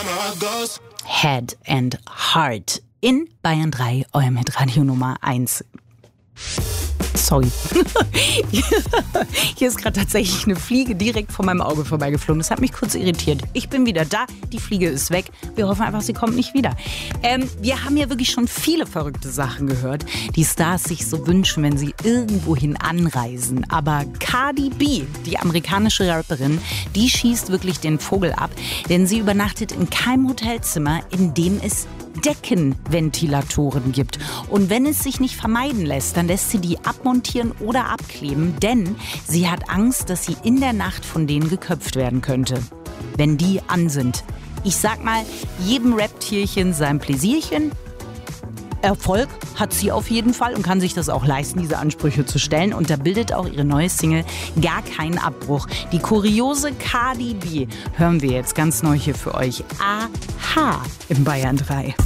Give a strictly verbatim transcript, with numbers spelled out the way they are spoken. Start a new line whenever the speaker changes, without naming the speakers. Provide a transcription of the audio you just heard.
Head and Heart in Bayern drei, eurem Hitradio Nummer eins. Sorry. Hier ist gerade tatsächlich eine Fliege direkt vor meinem Auge vorbeigeflogen. Das hat mich kurz irritiert. Ich bin wieder da, die Fliege ist weg. Wir hoffen einfach, sie kommt nicht wieder. Ähm, wir haben ja wirklich schon viele verrückte Sachen gehört, die Stars sich so wünschen, wenn sie irgendwohin anreisen. Aber Cardi B, die amerikanische Rapperin, die schießt wirklich den Vogel ab, denn sie übernachtet in keinem Hotelzimmer, in dem es Deckenventilatoren gibt. Und wenn es sich nicht vermeiden lässt, dann lässt sie die abmontieren oder abkleben, denn sie hat Angst, dass sie in der Nacht von denen geköpft werden könnte, wenn die an sind. Ich sag mal, jedem Rap-Tierchen sein Pläsierchen. Erfolg hat sie auf jeden Fall und kann sich das auch leisten, diese Ansprüche zu stellen. Und da bildet auch ihre neue Single gar keinen Abbruch. Die kuriose Cardi B hören wir jetzt ganz neu hier für euch. Aha im Bayern drei.